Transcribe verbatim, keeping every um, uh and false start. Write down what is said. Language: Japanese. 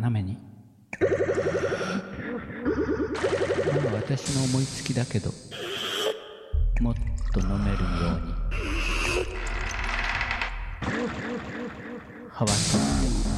斜めに。まあ私の思いつきだけど、もっと飲めるように。はわって